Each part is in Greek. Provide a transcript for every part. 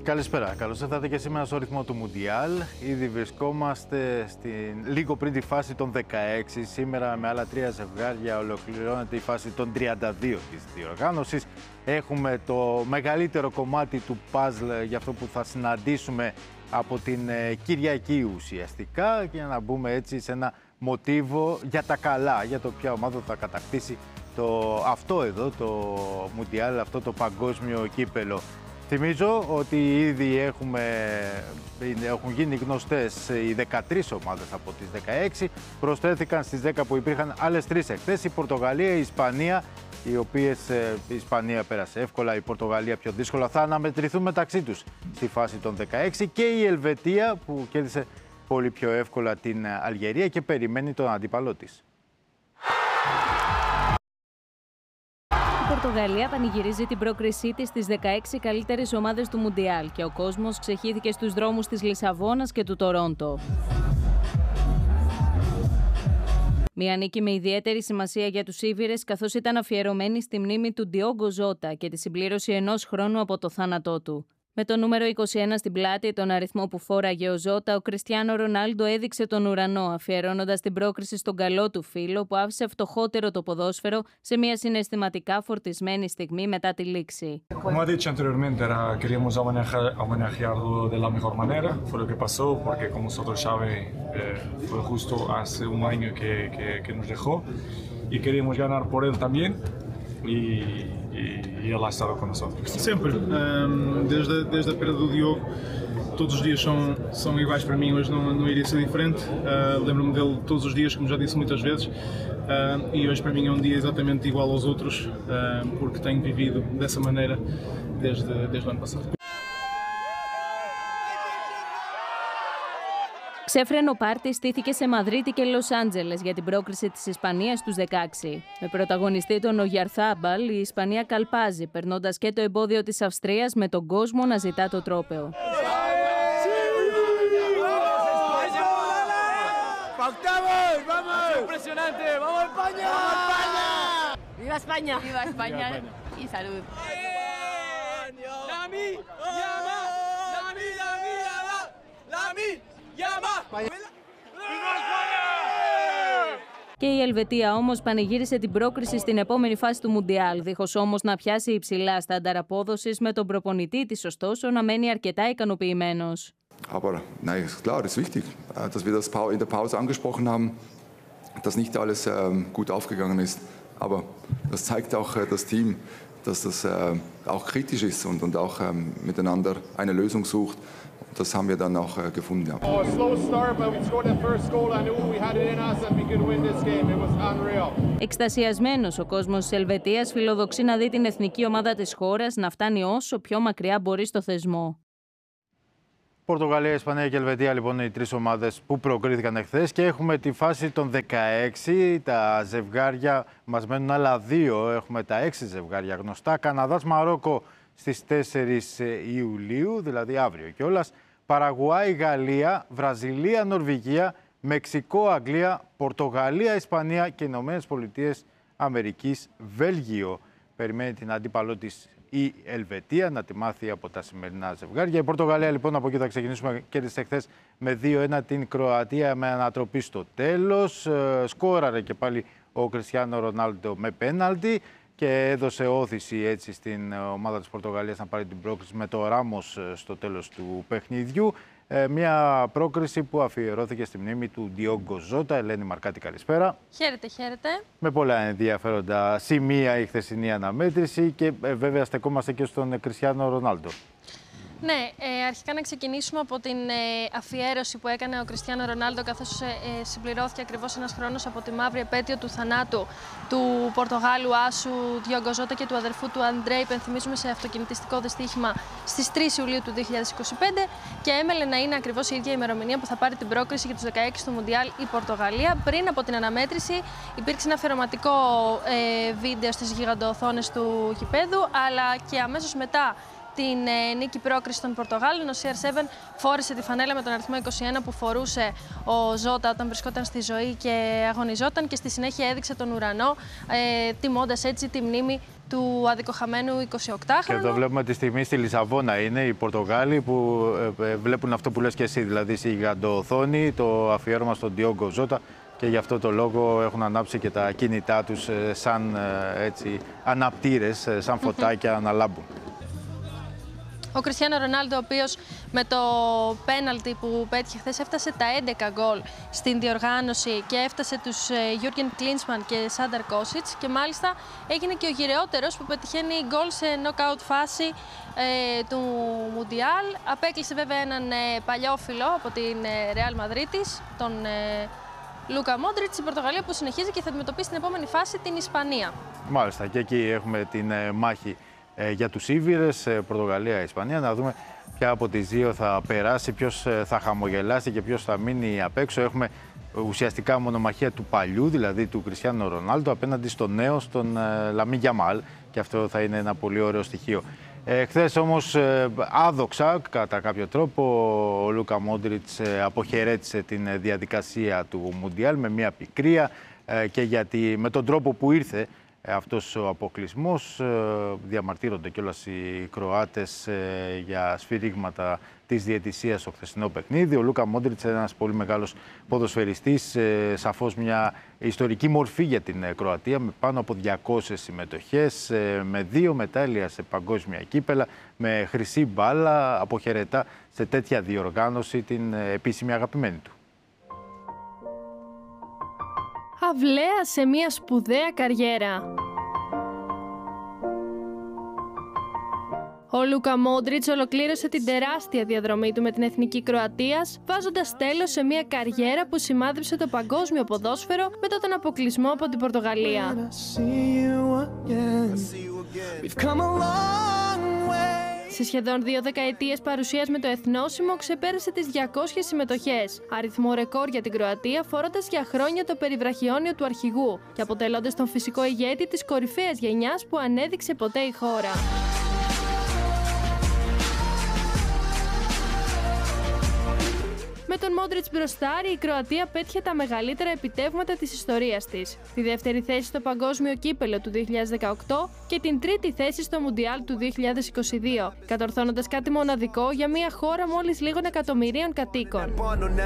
Καλησπέρα. Καλώς ήρθατε και σήμερα στο ρυθμό του Μουντιάλ. Ήδη βρισκόμαστε λίγο πριν τη φάση των 16. Σήμερα με άλλα 3 ζευγάρια ολοκληρώνεται η φάση των 32 της διοργάνωσης. Έχουμε το μεγαλύτερο κομμάτι του παζλ για αυτό που θα συναντήσουμε από την Κυριακή ουσιαστικά, για να μπούμε έτσι σε ένα μοτίβο για τα καλά, για το ποια ομάδα θα κατακτήσει αυτό εδώ το Μουντιάλ, αυτό το παγκόσμιο κύπελο. Θυμίζω ότι ήδη έχουν γίνει γνωστές οι 13 ομάδες από τις 16. Προσθέθηκαν στις 10 που υπήρχαν άλλες 3 εχθές, η Πορτογαλία, η Ισπανία, η Ισπανία πέρασε εύκολα, η Πορτογαλία πιο δύσκολα. Θα αναμετρηθούν μεταξύ τους στη φάση των 16 και η Ελβετία που κέρδισε πολύ πιο εύκολα την Αλγερία και περιμένει τον αντίπαλό της. Η Πορτογαλία πανηγυρίζει την πρόκρισή της στις 16 καλύτερες ομάδες του Μουντιάλ και ο κόσμος ξεχύθηκε στους δρόμους της Λισαβόνας και του Τορόντο. Μια νίκη με ιδιαίτερη σημασία για τους Ήβηρες, καθώς ήταν αφιερωμένη στη μνήμη του Ντιόγκο Ζότα και τη συμπλήρωση 1 χρόνου από το θάνατό του. Με το νούμερο 21 στην πλάτη, τον αριθμό που φόραγε ο Ζότα, ο Κριστιάνο Ρονάλντο έδειξε τον ουρανό, αφιερώνοντας την πρόκριση στον καλό του φίλο που άφησε φτωχότερο το ποδόσφαιρο σε μια συναισθηματικά φορτισμένη στιγμή μετά τη λήξη. Como ha dicho anteriormente, queríamos homenajearlo de la mejor manera. Fue lo que pasó, porque como vosotros sabéis, fue justo hace un año que nos dejó y queríamos ganar por él también. E ele ha estado com nosotros. Sempre, desde a perda do Diogo, todos os dias são iguais para mim, hoje não iria ser diferente. Lembro-me dele todos os dias, como já disse muitas vezes, e hoje para mim é um dia exatamente igual aos outros, porque tenho vivido dessa maneira desde o ano passado. Ξέφρενο πάρτι στήθηκε σε Μαδρίτη και Λος Άντζελες για την πρόκριση της Ισπανίας στους 16. Με πρωταγωνιστή τον Ογιαρθάμπαλ, η Ισπανία καλπάζει, περνώντας και το εμπόδιο της Αυστρίας με τον κόσμο να ζητά το τρόπαιο. ¡Viva España! ¡Viva España! Y salud. Και η Ελβετία όμως πανηγύρισε την πρόκριση στην επόμενη φάση του Μουντιάλ, δίχως όμως να πιάσει υψηλά στάνταρ απόδοσης, με τον προπονητή της ωστόσο να μένει αρκετά ικανοποιημένος. Aber nein, klar, das ist wichtig, dass wir das in der Pause angesprochen haben, dass nicht alles gut aufgegangen ist. Aber das zeigt auch das Team, dass das auch kritisch ist und auch miteinander eine Lösung sucht. Das haben wir dann auch gefunden. Ja. A slow start, but we scored that first goal. I knew we had it in us and we could win this game. It was unreal. Εξτασιασμένος ο κόσμος της Ελβετίας φιλοδοξεί να δει την εθνική ομάδα της χώρας να φτάνει όσο πιο μακριά μπορεί στο θεσμό. Πορτογαλία, Ισπανία και Ελβετία λοιπόν είναι οι 3 ομάδες που προκρίθηκαν εχθές και έχουμε τη φάση των 16. Τα ζευγάρια μας μένουν άλλα 2. Έχουμε τα 6 ζευγάρια γνωστά. Καναδάς, Μαρόκο στις 4 Ιουλίου, δηλαδή αύριο κιόλας. Παραγουάη, Γαλλία, Βραζιλία, Νορβηγία, Μεξικό, Αγγλία, Πορτογαλία, Ισπανία και Ηνωμένες Πολιτείες Αμερικής, Βέλγιο. Περιμένει την αντίπαλό της η Ελβετία να τη μάθει από τα σημερινά ζευγάρια. Η Πορτογαλία λοιπόν, από εκεί θα ξεκινήσουμε, κέρδισε χθες με 2-1 την Κροατία με ανατροπή στο τέλος. Σκόραρε και πάλι ο Κριστιάνο Ρονάλντο με πέναλτι και έδωσε όθηση έτσι στην ομάδα της Πορτογαλίας να πάρει την πρόκριση με το Ράμος στο τέλος του παιχνιδιού. Μια πρόκριση που αφιερώθηκε στη μνήμη του Ντιόγκο Ζότα. Ελένη Μαρκάτη, καλησπέρα. Χαίρετε, χαίρετε. Με πολλά ενδιαφέροντα σημεία η χθεσινή αναμέτρηση και βέβαια στεκόμαστε και στον Κριστιάνο Ρονάλντο. Ναι, αρχικά να ξεκινήσουμε από την αφιέρωση που έκανε ο Κριστιάνο Ρονάλντο, καθώς συμπληρώθηκε ακριβώς ένας χρόνος από τη μαύρη επέτειο του θανάτου του Πορτογάλου άσου Ντιόγκο Ζότα και του αδερφού του Αντρέ. Υπενθυμίζουμε σε αυτοκινητιστικό δυστύχημα στις 3 Ιουλίου του 2025 και έμελε να είναι ακριβώς η ίδια ημερομηνία που θα πάρει την πρόκριση για τους 16 του Μουντιάλ η Πορτογαλία. Πριν από την αναμέτρηση υπήρξε ένα αφιερωματικό βίντεο στις γιγαντοοθόνες του γηπέδου, αλλά και αμέσως μετά την νίκη πρόκριση των Πορτογάλων, ο CR7 φόρησε τη φανέλα με τον αριθμό 21 που φορούσε ο Ζότα όταν βρισκόταν στη ζωή και αγωνιζόταν και στη συνέχεια έδειξε τον ουρανό, τιμώντας έτσι τη μνήμη του αδικοχαμένου 28χρονου. Και εδώ βλέπουμε τη στιγμή στη Λισαβόνα είναι οι Πορτογάλοι που βλέπουν αυτό που λες και εσύ, δηλαδή στη γιγαντοοθόνη το αφιέρωμα στον Ντιόγκο Ζότα και γι' αυτό το λόγο έχουν ανάψει και τα κινητά τους σαν έτσι, αναπτήρες, σαν φωτάκια να λάμπουν. Ο Κριστιάνο Ρονάλντο, ο οποίος με το πέναλτι που πέτυχε χθες έφτασε τα 11 γκολ στην διοργάνωση και έφτασε τους Γιούργεν Κλίνσμαν και Σάνταρ Κόσιτς και μάλιστα έγινε και ο γυρεότερος που πετυχαίνει γκολ σε νοκάουτ φάση του Μουντιάλ. Απέκλεισε βέβαια έναν παλιόφιλο από την Ρεάλ Μαδρίτης, τον Λούκα Μόντριτς, η Πορτογαλία που συνεχίζει και θα αντιμετωπίσει στην επόμενη φάση την Ισπανία. Μάλιστα, και εκεί έχουμε την μάχη για τους Ήβηρες, Πορτογαλία-Ισπανία. Να δούμε ποια από τις δύο θα περάσει, ποιος θα χαμογελάσει και ποιος θα μείνει απ' έξω. Έχουμε ουσιαστικά μονομαχία του παλιού, δηλαδή του Κριστιάνο Ρονάλντο, απέναντι στον νέο, στον Λαμίν Γιαμάλ. Και αυτό θα είναι ένα πολύ ωραίο στοιχείο. Χθες όμως άδοξα, κατά κάποιο τρόπο, ο Λούκα Μόντριτς αποχαιρέτησε την διαδικασία του Μουντιάλ με μια πικρία και γιατί με τον τρόπο που ήρθε αυτός ο αποκλεισμός, διαμαρτύρονται κιόλας οι Κροάτες για σφυρίγματα της διαιτησίας στο χθεσινό παιχνίδι. Ο Λούκα Μόντριτς, ένας πολύ μεγάλος ποδοσφαιριστής, σαφώς μια ιστορική μορφή για την Κροατία, με πάνω από 200 συμμετοχές, με 2 μετάλλια σε παγκόσμια κύπελα, με χρυσή μπάλα, αποχαιρετά σε τέτοια διοργάνωση την επίσημη αγαπημένη του. Αυλαία σε μια σπουδαία καριέρα. Ο Λούκα Μόντριτς ολοκλήρωσε την τεράστια διαδρομή του με την εθνική Κροατίας, βάζοντας τέλος σε μια καριέρα που σημάδεψε το παγκόσμιο ποδόσφαιρο μετά τον αποκλεισμό από την Πορτογαλία. Σε σχεδόν 2 δεκαετίες παρουσίας με το εθνόσημο ξεπέρασε τις 200 συμμετοχές, αριθμό ρεκόρ για την Κροατία, φορώντας για χρόνια το περιβραχιόνιο του αρχηγού και αποτελώντας τον φυσικό ηγέτη της κορυφαίας γενιάς που ανέδειξε ποτέ η χώρα. Με τον Μόντριτς μπροστάρι, η Κροατία πέτυχε τα μεγαλύτερα επιτεύγματα της ιστορίας της. Τη δεύτερη θέση στο Παγκόσμιο Κύπελλο του 2018 και την τρίτη θέση στο Μουντιάλ του 2022, κατορθώνοντας κάτι μοναδικό για μια χώρα μόλις λίγων εκατομμυρίων κατοίκων.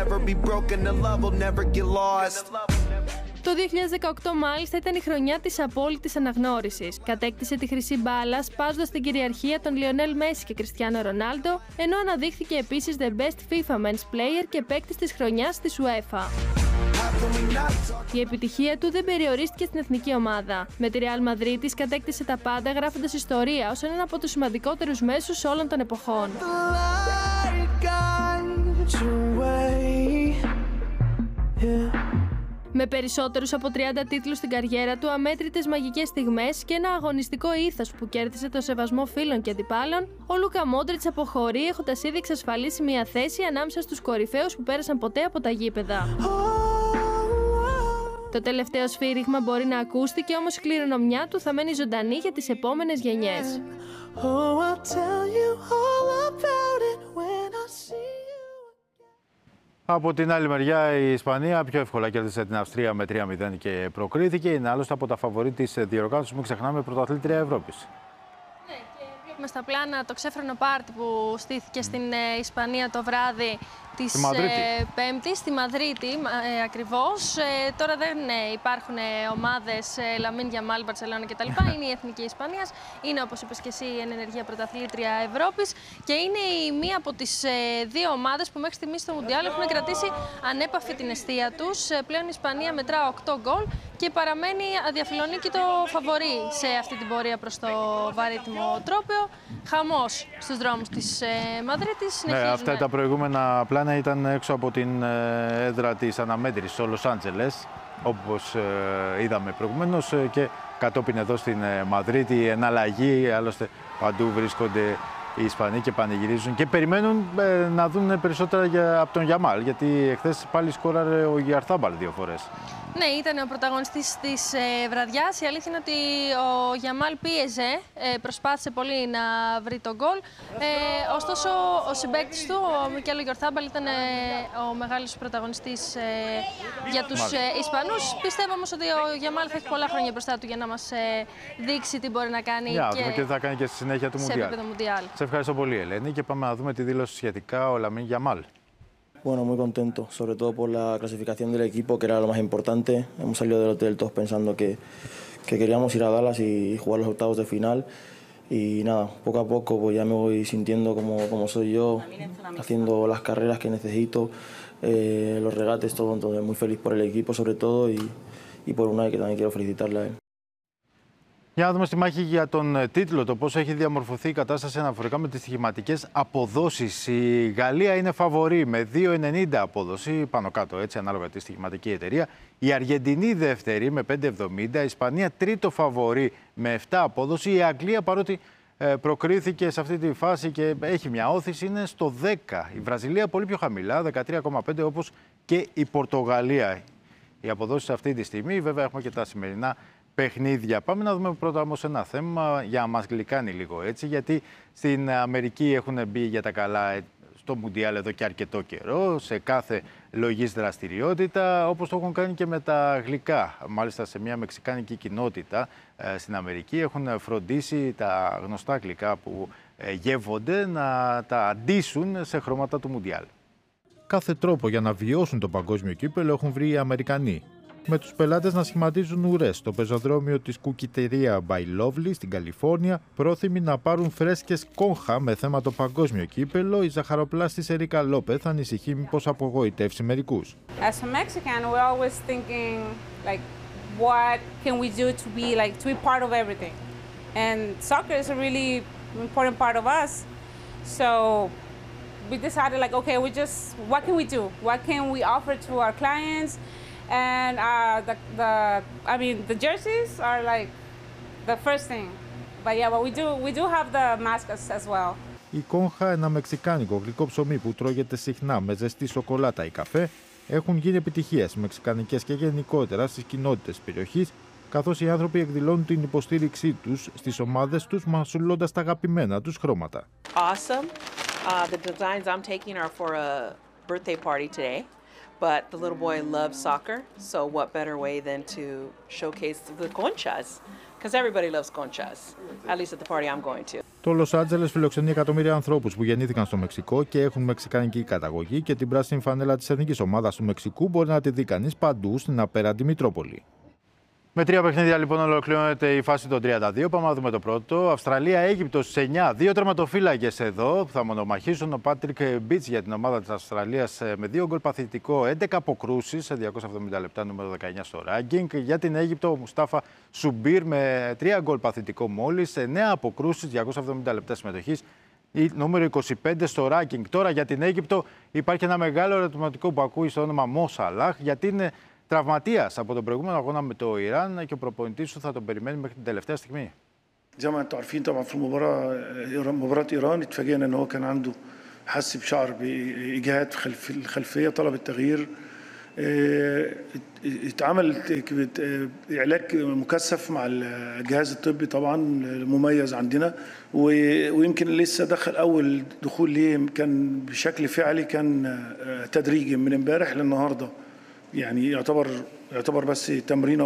Το 2018 μάλιστα ήταν η χρονιά της απόλυτης αναγνώρισης. Κατέκτησε τη χρυσή μπάλα σπάζοντας την κυριαρχία των Λιονέλ Μέση και Κριστιάνο Ρονάλντο, ενώ αναδείχθηκε επίσης The Best FIFA Men's Player και παίκτης της χρονιάς της UEFA. Η επιτυχία του δεν περιορίστηκε στην εθνική ομάδα. Με τη Ρεάλ Μαδρίτης κατέκτησε τα πάντα, γράφοντας ιστορία ως έναν από τους σημαντικότερους μέσους όλων των εποχών. Με περισσότερους από 30 τίτλους στην καριέρα του, αμέτρητες μαγικές στιγμές και ένα αγωνιστικό ήθος που κέρδισε το σεβασμό φίλων και αντιπάλων, ο Λούκα Μόντριτς αποχωρεί έχοντας ήδη εξασφαλίσει μια θέση ανάμεσα στους κορυφαίους που πέρασαν ποτέ από τα γήπεδα. Το τελευταίο σφύριγμα μπορεί να ακούστηκε, όμως η κληρονομιά του θα μένει ζωντανή για τις επόμενες γενιές. Από την άλλη μεριά, η Ισπανία πιο εύκολα κέρδισε την Αυστρία με 3-0 και προκρίθηκε. Είναι άλλωστε από τα φαβορί της διοργάνωσης, μην ξεχνάμε, πρωταθλήτρια Ευρώπης. Ναι, και βλέπουμε στα πλάνα το ξέφρενο πάρτι που στήθηκε στην Ισπανία το βράδυ της Πέμπτης, στη Μαδρίτη ακριβώς. Τώρα δεν υπάρχουν ομάδες Λαμίν Γιαμάλ, Μπαρσελόνα κτλ. Είναι η Εθνική Ισπανίας. Είναι, όπως είπες και εσύ, η εν ενεργεία πρωταθλήτρια Ευρώπης και είναι η μία από τις 2 ομάδες που μέχρι στιγμής στο Μουντιάλ έχουν κρατήσει ανέπαφη την εστία τους. Πλέον η Ισπανία μετρά 8 γκολ και παραμένει αδιαφιλονίκητο φαβορί σε αυτή την πορεία προς το βαρύτιμο τρόπαιο. Χαμός στους δρόμους της Μαδρίτης. Ναι, αυτά τα προηγούμενα πλάνα ήταν έξω από την έδρα της αναμέτρησης στο Λος Άντζελες, όπως είδαμε προηγουμένως, και κατόπιν εδώ στην Μαδρίτη εναλλαγή. Άλλωστε παντού βρίσκονται οι Ισπανοί και πανηγυρίζουν και περιμένουν να δουν περισσότερα από τον Γιαμάλ, γιατί εχθές πάλι σκόραρε ο Γιαρθάμπαλ 2 φορές. Ναι, ήταν ο πρωταγωνιστής της βραδιάς. Η αλήθεια είναι ότι ο Γιαμάλ πίεζε, προσπάθησε πολύ να βρει τον γκολ. Ωστόσο, ο συμπαίκτης του, ο Μικέλο Γιορθάμπαλ, ήταν ο μεγάλος πρωταγωνιστής για τους Ισπανούς. Πιστεύω όμως ότι ο Γιαμάλ θα έχει πολλά χρόνια μπροστά του για να μας δείξει τι μπορεί να κάνει και θα κάνει και στη συνέχεια του Μουντιάλ. Σε ευχαριστώ πολύ, Ελένη, και πάμε να δούμε τη δήλωση σχετικά ο Λαμίν Γιαμάλ. Bueno, muy contento, sobre todo por la clasificación del equipo, que era lo más importante. Hemos salido del hotel todos pensando que queríamos ir a Dallas y jugar los octavos de final. Y nada, poco a poco pues ya me voy sintiendo como soy yo, haciendo las carreras que necesito, los regates, todo. Entonces, muy feliz por el equipo sobre todo y por Unai, que también quiero felicitarle a él. Για να δούμε στη μάχη για τον τίτλο, το πώς έχει διαμορφωθεί η κατάσταση αναφορικά με τις στοιχηματικές αποδόσεις. Η Γαλλία είναι φαβορή με 2,90 απόδοση, πάνω κάτω έτσι, ανάλογα τη στοιχηματική εταιρεία. Η Αργεντινή δεύτερη με 5,70. Η Ισπανία τρίτο φαβορή με 7 απόδοση. Η Αγγλία, παρότι προκρίθηκε σε αυτή τη φάση και έχει μια όθηση, είναι στο 10. Η Βραζιλία πολύ πιο χαμηλά, 13,5, όπως και η Πορτογαλία. Οι αποδόσεις αυτή τη στιγμή, βέβαια έχουμε και τα σημερινά παιχνίδια. Πάμε να δούμε πρώτα όμως ένα θέμα για να μας γλυκάνει λίγο έτσι, γιατί στην Αμερική έχουν μπει για τα καλά στο Μουντιάλ εδώ και αρκετό καιρό, σε κάθε λογής δραστηριότητα, όπως το έχουν κάνει και με τα γλυκά. Μάλιστα σε μια μεξικάνικη κοινότητα στην Αμερική έχουν φροντίσει τα γνωστά γλυκά που γεύονται να τα αντίσουν σε χρώματα του Μουντιάλ. Κάθε τρόπο για να βιώσουν το παγκόσμιο κύπελλο έχουν βρει οι Αμερικανοί, με τους πελάτες να σχηματίζουν ουρές στο πεζοδρόμιο της κουκιτερία By Lovely στην Καλιφόρνια, πρόθυμοι να πάρουν φρέσκες κόγχα με θέμα το παγκόσμιο κύπελλο. Η ζαχαροπλάστης Ερίκα Λόπεθ ανησυχεί μήπως απογοητεύσει μερικούς. As a Mexican, we're always thinking like, what can we do to be part of everything? And soccer is a really important part of us. So we decided like, okay, what can we do? What can we offer to our clients? And the jerseys are like the first thing. But yeah, but we do have the mascots as well. Η κόγχα, ένα μεξικάνικο γλυκό ψωμί που τρώγεται συχνά με ζεστή σοκολάτα ή καφέ, έχουν γίνει επιτυχίες μεξικανικές και γενικότερα στις κοινότητες περιοχής, καθώς οι άνθρωποι εκδηλώνουν την υποστήριξή τους στις ομάδες τους μασουλώντας τα αγαπημένα τους χρώματα. Awesome. The designs I'm taking are for a birthday party today. But the little boy loves soccer, so what better way than to showcase the conchas? Because everybody loves conchas, at least at the party I'm going to. Το Λος Άντζελες φιλοξενεί εκατομμύρια ανθρώπους που γεννήθηκαν στο Μεξικό και έχουν μεξικανική καταγωγή και την πράσινη φανέλα της εθνικής ομάδας του Μεξικού μπορεί να τη δει κανείς παντού στην απέραντη Μητρόπολη. Με 3 παιχνίδια λοιπόν ολοκληρώνεται η φάση των 32. Πάμε να δούμε το πρώτο. Αυστραλία-Αίγυπτος στις 9. 2 τερματοφύλακες εδώ που θα μονομαχήσουν. Ο Πάτρικ Μπίτς για την ομάδα της Αυστραλίας με 2 γκολ παθητικό, 11 αποκρούσεις σε 270 λεπτά, νούμερο 19 στο ράγκινγκ. Για την Αίγυπτο, ο Μουστάφα Σουμπίρ με 3 γκολ παθητικό μόλις, 9 αποκρούσεις, 270 λεπτά συμμετοχής. Νούμερο 25 στο ράγκινγκ. Τώρα για την Αίγυπτο υπάρχει ένα μεγάλο ερωτηματικό που ακούει στο όνομα Μο Σαλάχ, γιατί είναι τραυματίας από τον προηγούμενο αγώνα με το Ιράν και ο προπονητής του θα τον περιμένει μέχρι την τελευταία στιγμή. زي ما انتم عارفين طبعا في مباراة إيران اتفاجئنا ان هو كان عنده حس بشعر بإجهاد في الخلفية، طلب التغيير. اتعمل علاج مكثف مع الجهاز الطبي طبعا المميز عندنا، ويمكن لسه دخل اول دخول ليه كان بشكل فعلي، كان تدريجي من امبارح للنهارده. يعني يعتبر بس تمرينه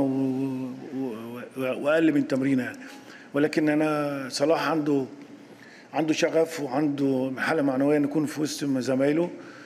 واقل من تمرينه يعني. ولكن انا صلاح عنده شغف وعنده حاله معنويه انه يكون في وسط زمايله،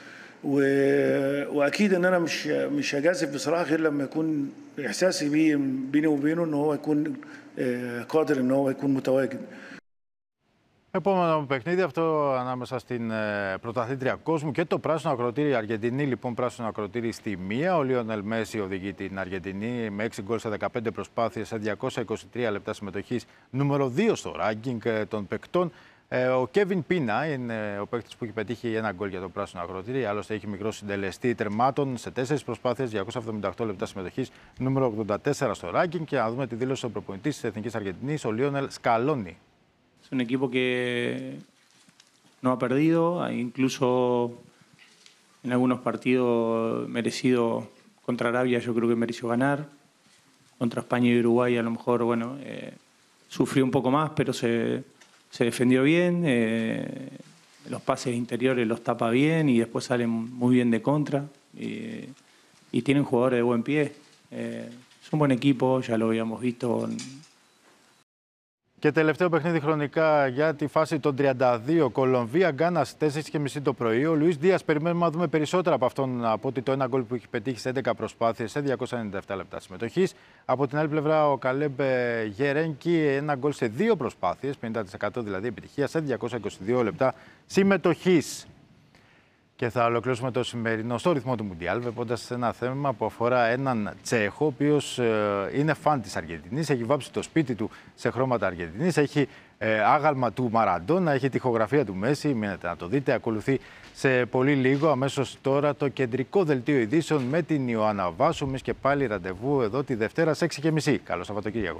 واكيد ان انا مش هجازف بصراحه غير لما يكون احساسي بيني وبينه ان هو يكون قادر ان هو يكون متواجد. Επόμενο παιχνίδι αυτό ανάμεσα στην πρωταθλήτρια κόσμου και το πράσινο ακροτήρι. Η Αργεντινή λοιπόν πράσινο ακροτήρι στη μία. Ο Λιόνελ Μέση οδηγεί την Αργεντινή με 6 γκολ σε 15 προσπάθειες σε 223 λεπτά συμμετοχής. Νούμερο 2 στο ράγκινγκ των παικτών. Ο Κέβιν Πίνα είναι ο παίκτης που έχει πετύχει ένα γκολ για το πράσινο ακροτήρι. Άλλωστε έχει μικρό συντελεστή τερμάτων σε 4 προσπάθειες, 278 λεπτά συμμετοχής. Νούμερο 84 στο ράγκινγκ. Και να δούμε τη δήλωση του προπονητή της Εθνικής Αργεντινής, ο Λιόνελ Σκαλόνι. Es un equipo que no ha perdido, incluso en algunos partidos merecido contra Arabia yo creo que mereció ganar. Contra España y Uruguay a lo mejor, bueno, sufrió un poco más, pero se defendió bien. Los pases interiores los tapa bien y después salen muy bien de contra. Y tienen jugadores de buen pie. Es un buen equipo, ya lo habíamos visto. Και τελευταίο παιχνίδι χρονικά για τη φάση των 32. Κολομβία, Γκάνα, 4:30 το πρωί. Ο Λουίς Δίας περιμένουμε να δούμε περισσότερα από αυτόν, από ότι το ένα γκολ που έχει πετύχει σε 11 προσπάθειες σε 297 λεπτά συμμετοχής. Από την άλλη πλευρά, ο Καλέμπ Γερένκι, ένα γκολ σε 2 προσπάθειες, 50% δηλαδή επιτυχία, σε 222 λεπτά συμμετοχής. Και θα ολοκληρώσουμε το σημερινό στο ρυθμό του Μουντιάλ, βλέποντας ένα θέμα που αφορά έναν Τσέχο, ο οποίος είναι φαν της Αργεντινής, έχει βάψει το σπίτι του σε χρώματα Αργεντινής, έχει άγαλμα του Μαραντόνα, έχει τοιχογραφία του Μέση, μείνετε να το δείτε, ακολουθεί σε πολύ λίγο, αμέσως τώρα το κεντρικό δελτίο ειδήσεων με την Ιωάννα Βάσου, εμείς και πάλι ραντεβού εδώ τη Δευτέρα σε 6:30. Καλό Σαββατοκύριακο.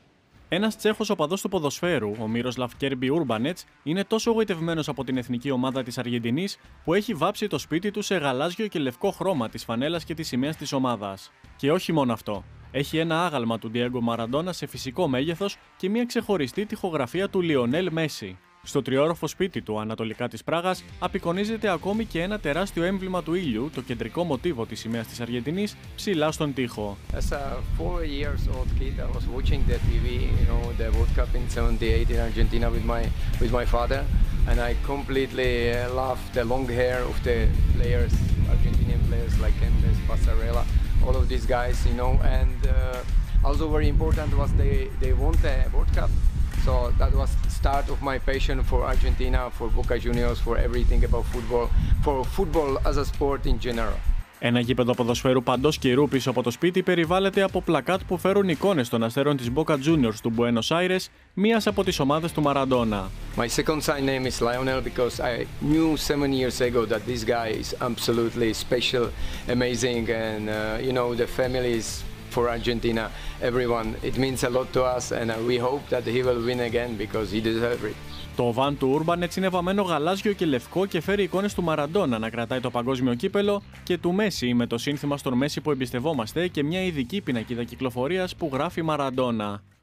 Ένας Τσέχος οπαδός του ποδοσφαίρου, ο Μίροσλαβ Κέρμπι Ούρμπανετς, είναι τόσο γοητευμένος από την εθνική ομάδα της Αργεντινής που έχει βάψει το σπίτι του σε γαλάζιο και λευκό χρώμα της φανέλας και της σημαίας της ομάδας. Και όχι μόνο αυτό. Έχει ένα άγαλμα του Ντιέγκο Μαραντόνα σε φυσικό μέγεθος και μια ξεχωριστή τοιχογραφία του Λιονέλ Μέση. Στο τριόροφο σπίτι του ανατολικά της Πράγας απεικονίζεται ακόμη και ένα τεράστιο έμβλημα του ήλιου, το κεντρικό μοτίβο της σημαίας της Αργεντινής, ψηλά στον τοίχο. As a 4-year-old kid, I was watching the TV, the World Cup in '78 in Argentina with my father, and I completely loved the long hair of the players, Argentinian players like Endes, Passarella, all of these guys, and also very important was they won the World Cup. So that was the start of my passion for Argentina, for Boca Juniors, for everything about football, for football as a sport in general. Ένα γήπεδο ποδοσφαίρου παντός καιρού πίσω από το σπίτι περιβάλλεται από πλακάτ που φέρουν εικόνες των αστέρων της Boca Juniors του Buenos Aires, μίας από τις ομάδες του Μαραντόνα. My second sign name is Lionel because I knew 7 years ago that this guy is absolutely special, amazing, and the family is for Argentina, everyone. It means a lot to us, and we hope that he will win again because he deserves it. Το βαν του Ούρμπανετς είναι βαμμένο γαλάζιο και λευκό και φέρει εικόνες του Μαραντόνα να κρατάει το παγκόσμιο κύπελο και του Μέση με το σύνθημα στον Μέση που εμπιστευόμαστε και μια ειδική πινακίδα κυκλοφορίας που γράφει Μαραντόνα.